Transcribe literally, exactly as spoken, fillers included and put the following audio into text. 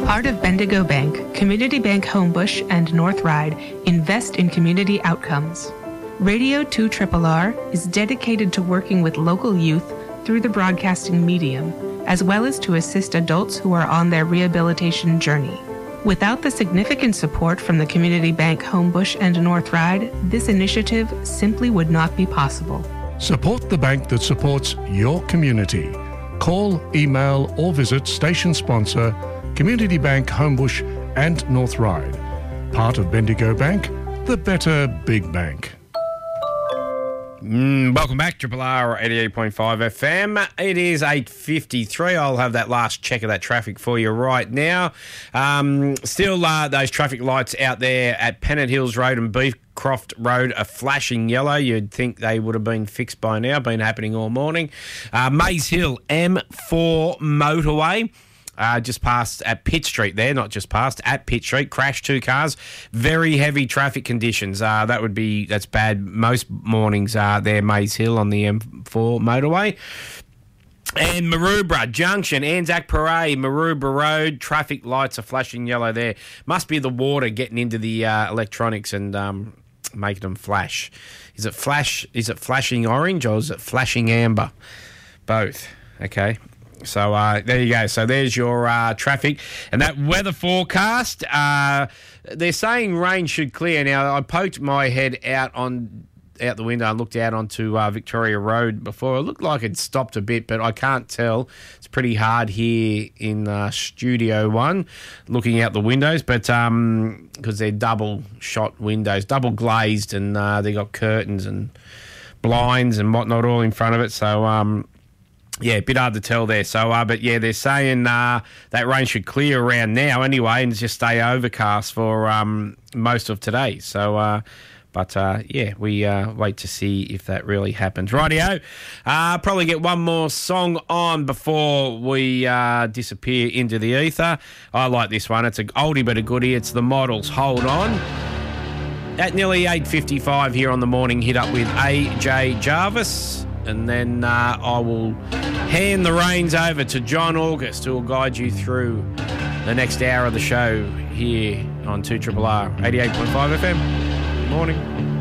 Part of Bendigo Bank, Community Bank Homebush and North Ryde invest in community outcomes. Radio two R R R is dedicated to working with local youth through the broadcasting medium, as well as to assist adults who are on their rehabilitation journey. Without the significant support from the Community Bank Homebush and North Ryde, this initiative simply would not be possible. Support the bank that supports your community. Call, email or visit station sponsor Community Bank Homebush and North Ryde. Part of Bendigo Bank, the better big bank. Mm, welcome back, Triple R eighty-eight point five F M. It is eight fifty-three. I'll have that last check of that traffic for you right now. Um, still, uh, those traffic lights out there at Pennant Hills Road and Beecroft Road are flashing yellow. You'd think they would have been fixed by now, been happening all morning. Uh, Maze Hill M four motorway. Uh, just past at Pitt Street there, not just past, at Pitt Street, crashed two cars. Very heavy traffic conditions. Uh, that would be, that's bad most mornings uh, there, Maze Hill on the M four motorway. And Maroubra Junction, Anzac Parade, Maroubra Road, traffic lights are flashing yellow there. Must be the water getting into the uh, electronics and um, making them flash. Is it flash? Is it flashing orange or is it flashing amber? Both. Okay. So uh, there you go. So there's your uh, traffic. And that weather forecast, uh, they're saying rain should clear. Now, I poked my head out on out the window and looked out onto uh, Victoria Road before. It looked like it stopped a bit, but I can't tell. It's pretty hard here in uh, Studio One, looking out the windows, but because um, they're double-shot windows, double-glazed, and uh, they got curtains and blinds and whatnot all in front of it. So... Um, Yeah, a bit hard to tell there. So, uh, but yeah, they're saying uh, that rain should clear around now anyway and just stay overcast for um, most of today. So, uh, but uh, yeah, we uh, wait to see if that really happens. Rightio. Uh, probably get one more song on before we uh, disappear into the ether. I like this one. It's an oldie but a goodie. It's The Models. Hold on. At nearly eight fifty-five here on the morning, hit up with A J Jarvis. And then uh, I will hand the reins over to John August, who will guide you through the next hour of the show here on two R R R eighty-eight point five F M. Good morning.